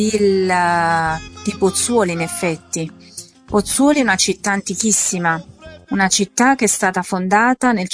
di Pozzuoli, in effetti. Pozzuoli è una città antichissima, una città che è stata fondata nel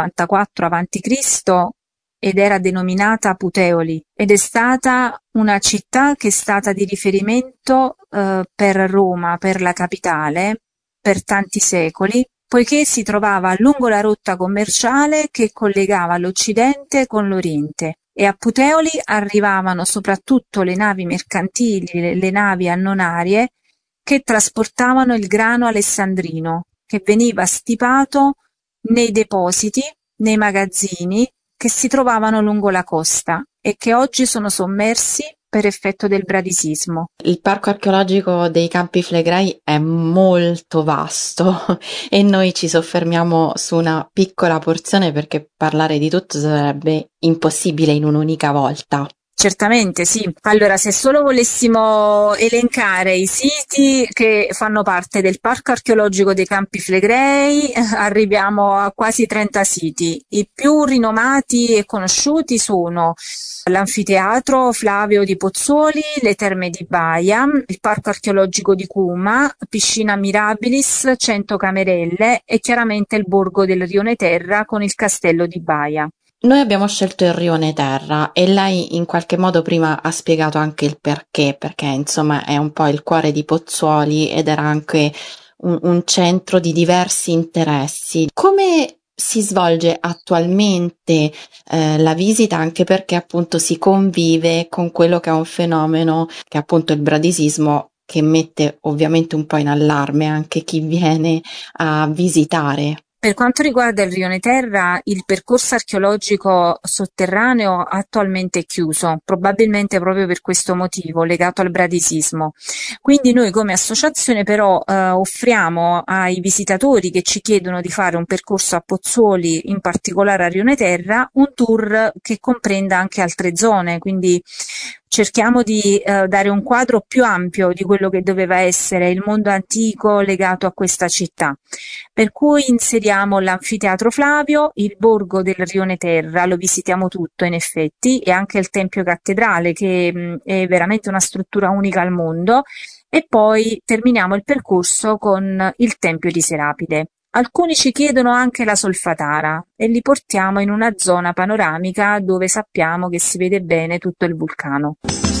194 a.C. ed era denominata Puteoli, ed è stata una città che è stata di riferimento per Roma, per la capitale, per tanti secoli, poiché si trovava lungo la rotta commerciale che collegava l'Occidente con l'Oriente. E a Puteoli arrivavano soprattutto le navi mercantili, le navi annonarie, che trasportavano il grano alessandrino, che veniva stipato nei depositi, nei magazzini che si trovavano lungo la costa e che oggi sono sommersi per effetto del bradisismo. Il parco archeologico dei Campi Flegrei è molto vasto e noi ci soffermiamo su una piccola porzione perché parlare di tutto sarebbe impossibile in un'unica volta. Certamente sì. Allora, se solo volessimo elencare i siti che fanno parte del Parco archeologico dei Campi Flegrei, arriviamo a quasi 30 siti. I più rinomati e conosciuti sono l'Anfiteatro Flavio di Pozzuoli, le Terme di Baia, il Parco archeologico di Cuma, Piscina Mirabilis, 100 camerelle e chiaramente il Borgo del Rione Terra con il Castello di Baia. Noi abbiamo scelto il Rione Terra e lei in qualche modo prima ha spiegato anche il perché insomma è un po' il cuore di Pozzuoli ed era anche un centro di diversi interessi. Come si svolge attualmente la visita, anche perché appunto si convive con quello che è un fenomeno che è appunto il bradisismo, che mette ovviamente un po' in allarme anche chi viene a visitare. Per quanto riguarda il Rione Terra, il percorso archeologico sotterraneo attualmente è chiuso, probabilmente proprio per questo motivo, legato al bradisismo. Quindi noi come associazione però offriamo ai visitatori che ci chiedono di fare un percorso a Pozzuoli, in particolare a Rione Terra, un tour che comprenda anche altre zone, quindi cerchiamo di dare un quadro più ampio di quello che doveva essere il mondo antico legato a questa città. Per cui inseriamo l'Anfiteatro Flavio, il Borgo del Rione Terra, lo visitiamo tutto in effetti, e anche il Tempio Cattedrale che è veramente una struttura unica al mondo, e poi terminiamo il percorso con il Tempio di Serapide. Alcuni ci chiedono anche la Solfatara e li portiamo in una zona panoramica dove sappiamo che si vede bene tutto il vulcano.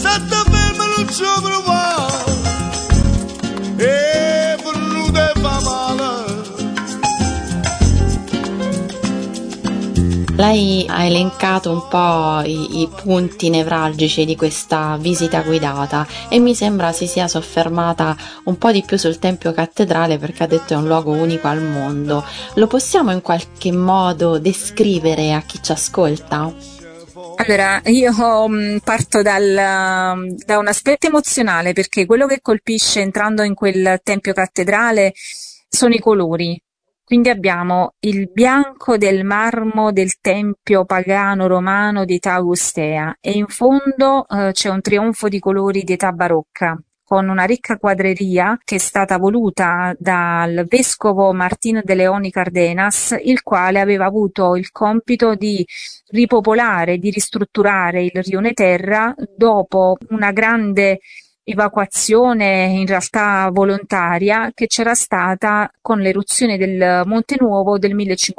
Lei ha elencato un po' i punti nevralgici di questa visita guidata e mi sembra si sia soffermata un po' di più sul Tempio Cattedrale perché ha detto è un luogo unico al mondo. Lo possiamo in qualche modo descrivere a chi ci ascolta? Allora, io parto da un aspetto emozionale perché quello che colpisce entrando in quel Tempio Cattedrale sono i colori. Quindi abbiamo il bianco del marmo del tempio pagano romano di età augustea e in fondo c'è un trionfo di colori di età barocca, con una ricca quadreria che è stata voluta dal vescovo Martín de León y Cárdenas, il quale aveva avuto il compito di ripopolare, di ristrutturare il Rione Terra dopo una grande evacuazione in realtà volontaria che c'era stata con l'eruzione del Monte Nuovo del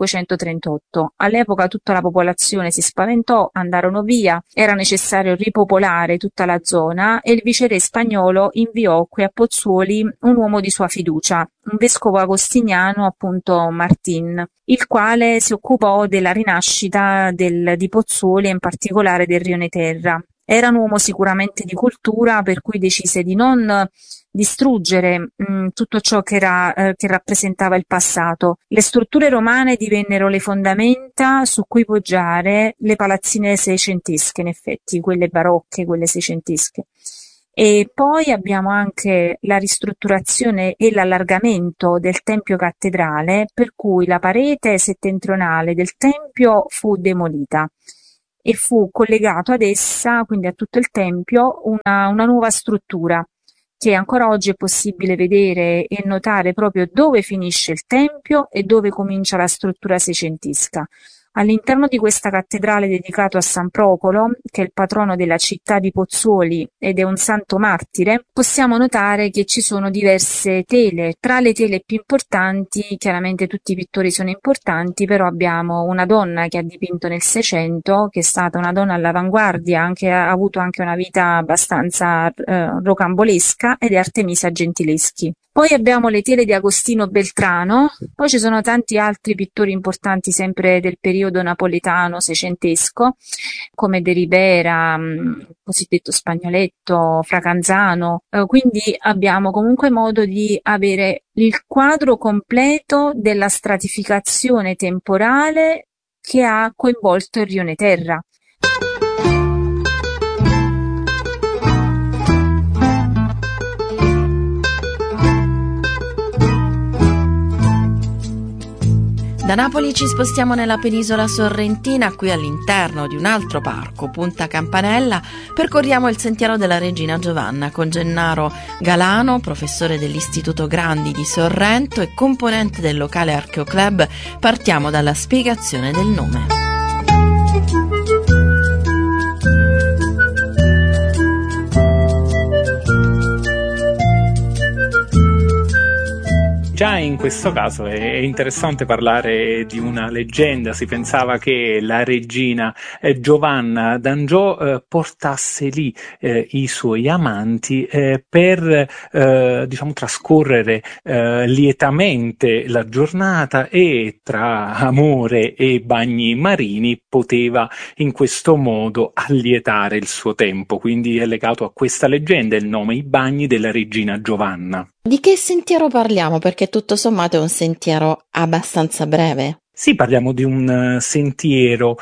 1538. All'epoca tutta la popolazione si spaventò, andarono via, era necessario ripopolare tutta la zona e il viceré spagnolo inviò qui a Pozzuoli un uomo di sua fiducia, un vescovo agostiniano, appunto Martin, il quale si occupò della rinascita di Pozzuoli e in particolare del Rione Terra. Era un uomo sicuramente di cultura, per cui decise di non distruggere tutto ciò che rappresentava il passato. Le strutture romane divennero le fondamenta su cui poggiare le palazzine seicentesche, in effetti, quelle barocche, quelle seicentesche. E poi abbiamo anche la ristrutturazione e l'allargamento del Tempio Cattedrale, per cui la parete settentrionale del Tempio fu demolita e fu collegato ad essa, quindi a tutto il Tempio, una nuova struttura che ancora oggi è possibile vedere e notare proprio dove finisce il Tempio e dove comincia la struttura seicentesca. All'interno di questa cattedrale dedicata a San Procolo, che è il patrono della città di Pozzuoli ed è un santo martire, possiamo notare che ci sono diverse tele. Tra le tele più importanti, chiaramente tutti i pittori sono importanti, però abbiamo una donna che ha dipinto nel Seicento, che è stata una donna all'avanguardia, ha avuto anche una vita abbastanza rocambolesca, ed è Artemisia Gentileschi. Poi abbiamo le tele di Agostino Beltrano, poi ci sono tanti altri pittori importanti sempre del periodo napoletano seicentesco, come De Ribera, cosiddetto Spagnoletto, Fracanzano, quindi abbiamo comunque modo di avere il quadro completo della stratificazione temporale che ha coinvolto il Rione Terra. Da Napoli ci spostiamo nella penisola sorrentina, qui all'interno di un altro parco, Punta Campanella, percorriamo il sentiero della Regina Giovanna con Gennaro Galano, professore dell'Istituto Grandi di Sorrento e componente del locale Archeoclub. Partiamo dalla spiegazione del nome. Già in questo caso è interessante parlare di una leggenda. Si pensava che la regina Giovanna d'Angiò portasse lì i suoi amanti per trascorrere lietamente la giornata, e tra amore e bagni marini poteva in questo modo allietare il suo tempo. Quindi è legato a questa leggenda il nome, i bagni della regina Giovanna. Di che sentiero parliamo? Perché tutto sommato è un sentiero abbastanza breve. Sì, parliamo di un sentiero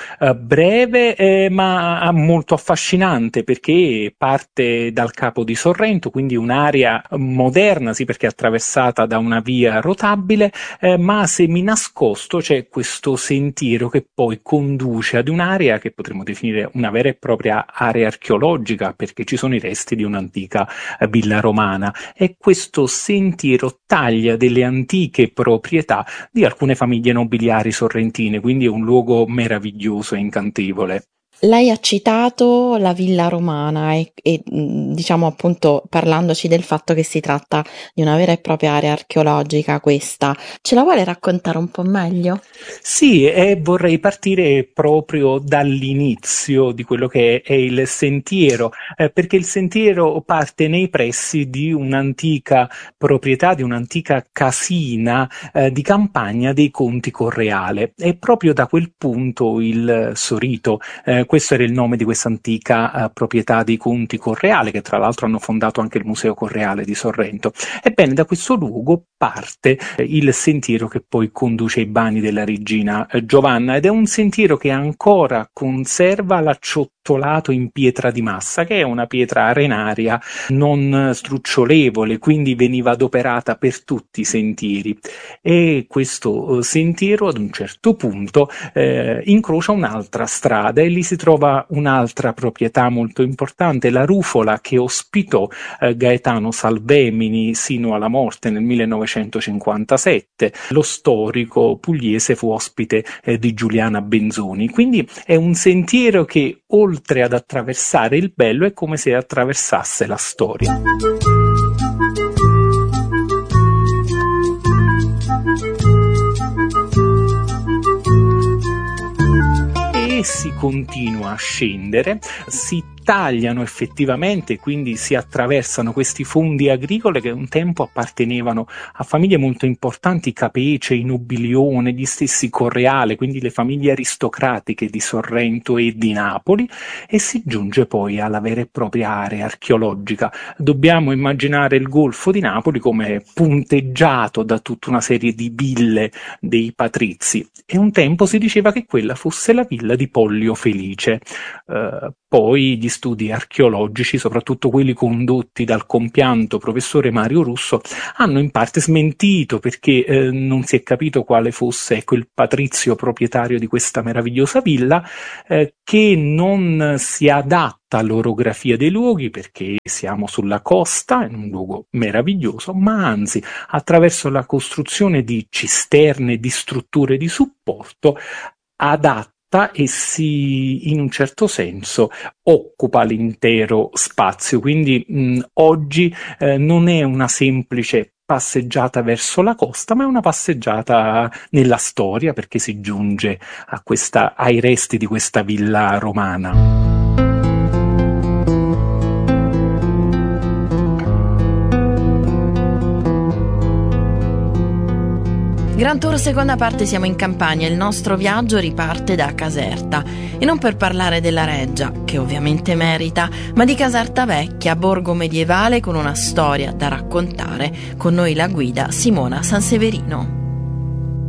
breve ma molto affascinante, perché parte dal Capo di Sorrento, quindi un'area moderna, sì, perché è attraversata da una via rotabile, ma seminascosto c'è questo sentiero che poi conduce ad un'area che potremmo definire una vera e propria area archeologica, perché ci sono i resti di un'antica villa romana, e questo sentiero taglia delle antiche proprietà di alcune famiglie nobiliari sorrentine, quindi è un luogo meraviglioso e incantevole. Lei ha citato la villa romana e diciamo appunto parlandoci del fatto che si tratta di una vera e propria area archeologica questa. Ce la vuole raccontare un po' meglio? Sì, e vorrei partire proprio dall'inizio di quello che è il sentiero, perché il sentiero parte nei pressi di un'antica proprietà, di un'antica casina di campagna dei Conti Correale, e proprio da quel punto il Sorito, questo era il nome di questa antica proprietà dei Conti Correale, che tra l'altro hanno fondato anche il Museo Correale di Sorrento. Ebbene, da questo luogo parte il sentiero che poi conduce ai bagni della regina Giovanna, ed è un sentiero che ancora conserva l'acciottolato in pietra di massa, che è una pietra arenaria non strucciolevole, quindi veniva adoperata per tutti i sentieri. E questo sentiero ad un certo punto incrocia un'altra strada, e lì si trova un'altra proprietà molto importante, la Rufola, che ospitò Gaetano Salvemini sino alla morte nel 1957. Lo storico pugliese fu ospite di Giuliana Benzoni. Quindi è un sentiero che, oltre ad attraversare il bello, è come se attraversasse la storia. E si continua a scendere, si tagliano effettivamente, quindi si attraversano questi fondi agricoli che un tempo appartenevano a famiglie molto importanti, Capece, Nobilione, gli stessi Correale, quindi le famiglie aristocratiche di Sorrento e di Napoli, e si giunge poi alla vera e propria area archeologica. Dobbiamo immaginare il Golfo di Napoli come punteggiato da tutta una serie di ville dei patrizi, e un tempo si diceva che quella fosse la villa di Pollio Felice. Poi gli studi archeologici, soprattutto quelli condotti dal compianto professore Mario Russo, hanno in parte smentito, perché non si è capito quale fosse il patrizio proprietario di questa meravigliosa villa, che non si adatta all'orografia dei luoghi, perché siamo sulla costa, in un luogo meraviglioso, ma anzi, attraverso la costruzione di cisterne, di strutture di supporto, adatta e in un certo senso occupa l'intero spazio. Quindi oggi non è una semplice passeggiata verso la costa, ma è una passeggiata nella storia, perché si giunge ai resti di questa villa romana. Grand Tour seconda parte, siamo in Campania, il nostro viaggio riparte da Caserta e non per parlare della Reggia, che ovviamente merita, ma di Caserta Vecchia, borgo medievale con una storia da raccontare. Con noi la guida Simona Sanseverino.